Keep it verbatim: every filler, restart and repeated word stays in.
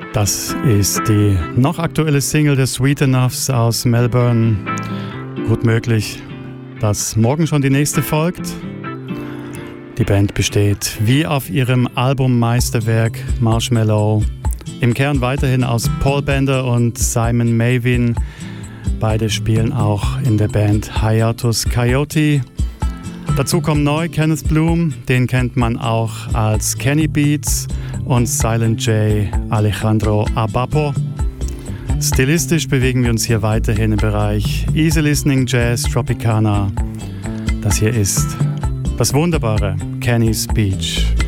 Das ist die noch aktuelle Single der Sweet Enoughs aus Melbourne. Gut möglich, dass morgen schon die nächste folgt. Die Band besteht wie auf ihrem Albummeisterwerk Marshmallow im Kern weiterhin aus Paul Bender und Simon Mavin. Beide spielen auch in der Band Hiatus Coyote. Dazu kommt neu Kenneth Bloom, den kennt man auch als Kenny Beats, und Silent J Alejandro Abapo. Stilistisch bewegen wir uns hier weiterhin im Bereich Easy Listening Jazz Tropicana. Das hier ist das wunderbare Kenny's Beach.